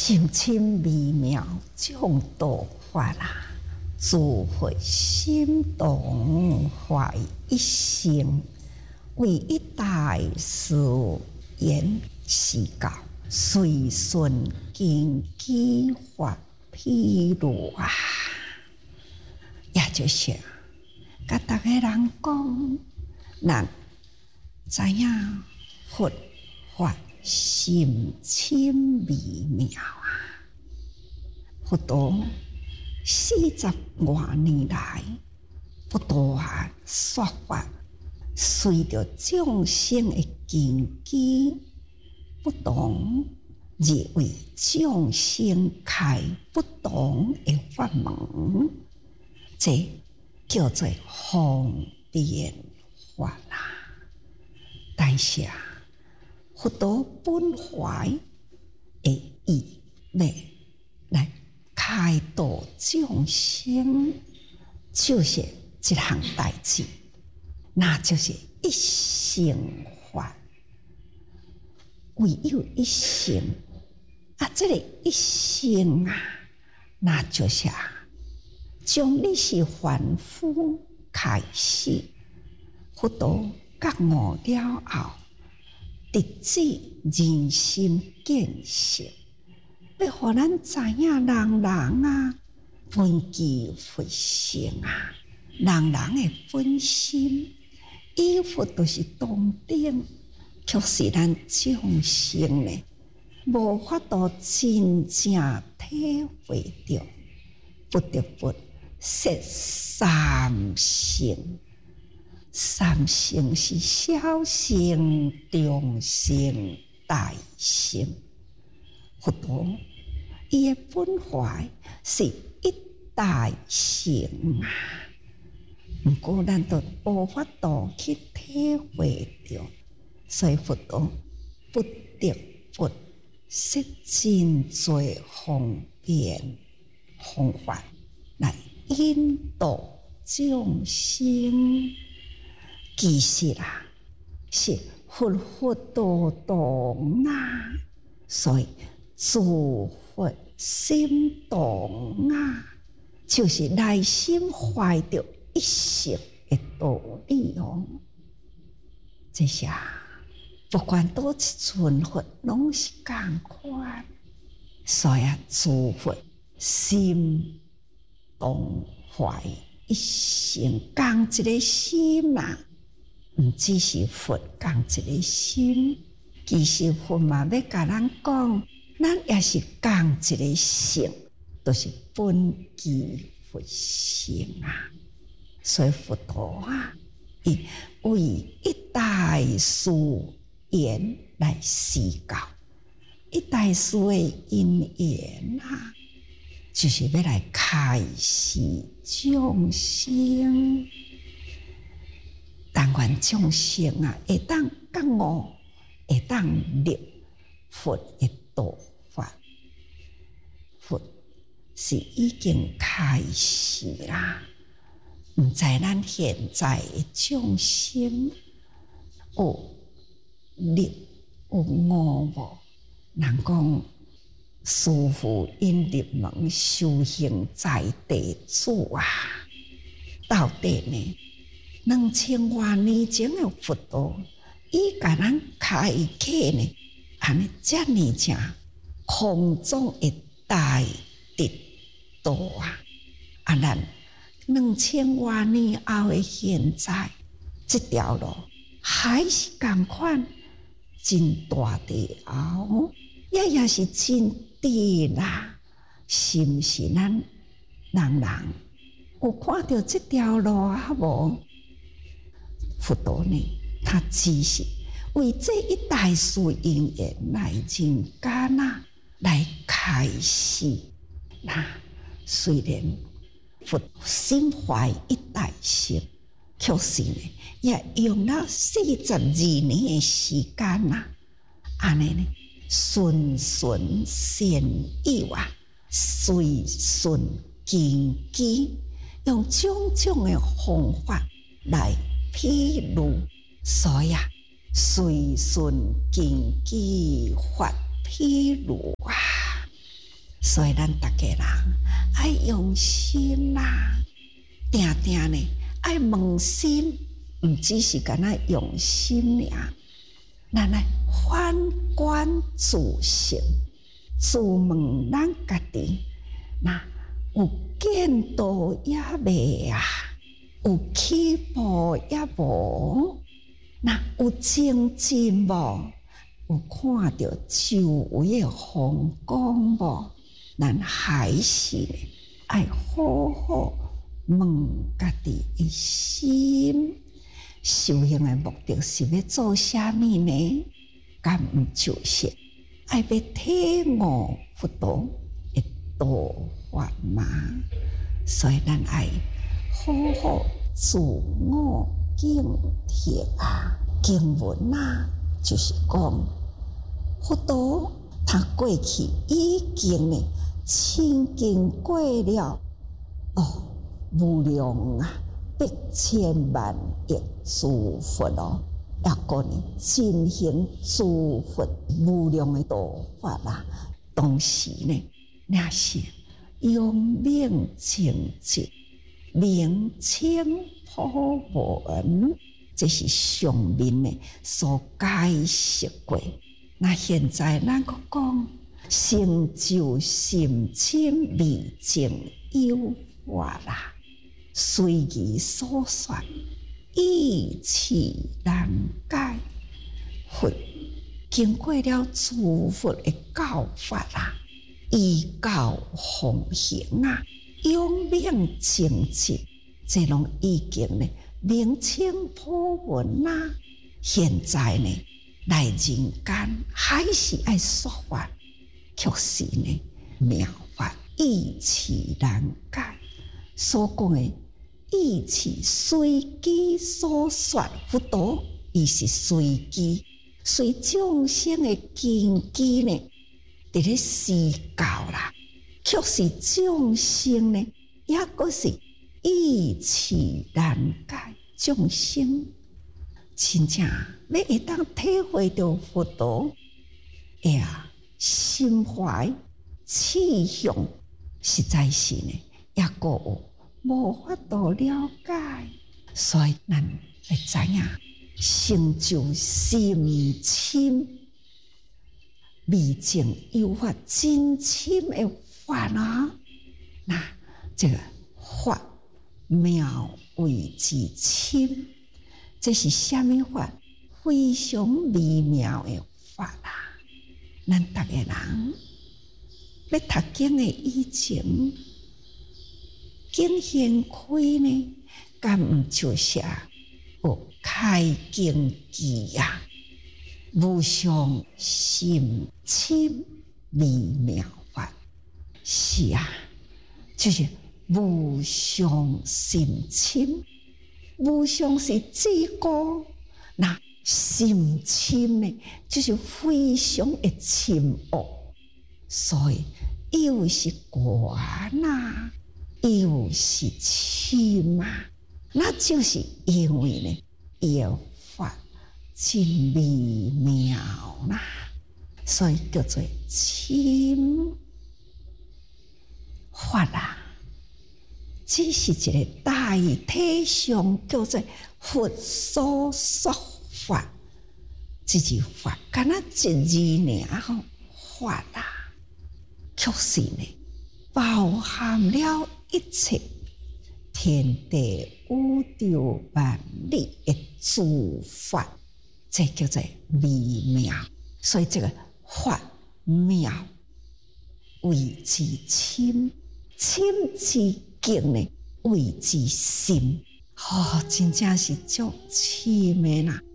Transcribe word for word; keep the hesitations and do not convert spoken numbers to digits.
心清微妙众道法啦，智慧心动怀一心，为一大事言示教，随顺经机法披露啊！也就是甲大家人讲，咱知影佛法心清微妙啊！佛陀四十多年来不断说法，随着众生的根基不同，而为众生开不同的法门，这叫做方便法啦。但是啊，佛陀本怀的意要来开导众生，就是一项代志，那就是一乘法。唯有一乘啊，这个一乘啊，那就是啊，从你是凡夫开始，佛陀觉悟了后，直至人心见性，要互咱知影，人人啊，本具佛性啊，人人的本心，依佛就是当顶，却是咱众生呢，无法度真正体会到，不得不说三乘。三乘是小乘、中乘、大乘。佛陀伊的本怀是一大乘啊，不过咱都无法度去体会到，所以佛陀不得不设真多方便方法来引导众生。其实啊，是佛佛道道啊，所以智慧心动啊，就是内心怀着一乘的道理哦。这下不管多一尊佛，拢是同款，所以智慧心动怀一乘，共一个心啊。毋只是佛共一个心，其实佛嘛要甲咱讲，咱也是共一个性，就是本具佛性啊。所以佛陀啊，伊为一大事缘来示教，一大事的因缘啊，就是要来开示众生。但愿众生啊，会当觉悟，会当入佛的道法。佛是已经开示啦，毋知咱现在的众生有入有悟无？人讲师父因入门修行在地主啊，到底呢？两千多年前的佛陀，伊甲咱开启呢，安尼遮尼正空中的大直道啊！啊，咱两千多年后的现在，这条路还是同款，真大条，也也是真直啦，是毋是咱人人有看到这条路啊？无？佛陀呢，他只是为这一大事因缘来人间啊，来开示。那虽然佛心怀一大乘，却是呢，也用了四十二年的时间啊，安尼呢，循循善诱啊，随顺经机，用种种的方法来披露，所以啊，随顺经机法披露啊， 所以咱大家人爱用心啦，定定呢爱问心，唔只是干那用心尔，咱来反观自性，自问咱家己，那有见道也未啊？有起步也无？那有精进无？有看到周围的风光无？咱还是爱好好问家己的心，修行的目的是要做啥物呢？敢毋就是爱要体悟佛道的道法吗？所以咱爱好好自我警惕啊！经文啊，就是讲佛道，他过去已经呢清净过了哦，无量啊，百千万亿诸佛哦，也讲呢进行诸佛无量的道法啦。同时呢，那是用明清净、明清普文，这是上面呢所解释过。那现在咱个讲成就心清未净有法啦，随意所说，意气难解。佛经过了诸佛的教法啦，依教奉行啊，永明清净，这拢已经呢明清普文啦。现在呢来人间还是爱说法，却是呢妙法意气难解。所讲的意气随机所说佛道，伊是随机随众生的根基呢，伫咧施教啦，却是众生呢，也阁是意气难解。众生真正要会当体会到佛道，哎呀，心怀志向，实在是呢，也阁有无法度了解。所以咱会知影，成就心清未净有法真清的法啊！那这个法妙为之清，这是什么法？非常微妙的法啦！咱逐个人要读经的以前，经先开呢，敢毋就是有开经记啊？无上心清微妙法，是啊，就是无上心清。无上是至高，那心清呢，就是非常的深奥，所以又是广啊，又是深啊，那就是因为呢，伊的法真微妙啦，所以叫做深法啦。只是一个大体上叫做佛所说法，这句法敢若一字尔吼，法啦，却是呢包含了一切天地宇宙万理的诸法，这叫做微妙。所以这个法妙为之深，深之境呢为之深，哦，真正是足深的啦。